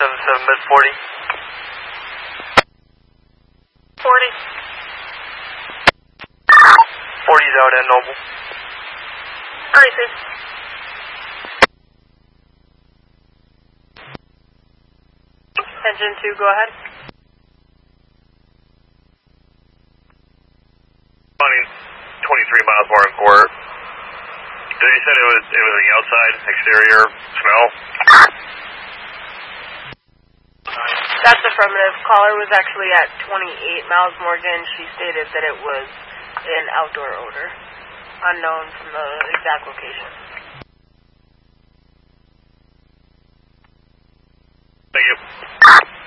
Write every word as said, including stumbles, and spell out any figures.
seven seven mid forty. forty. forty's out at Noble. Alright, sir. Engine two, go ahead. Running twenty-three miles more in court. They said it was it was the outside exterior smell. That's affirmative. Caller was actually at twenty-eight miles Morgan. She stated that it was an outdoor odor, unknown from the exact location. Thank you.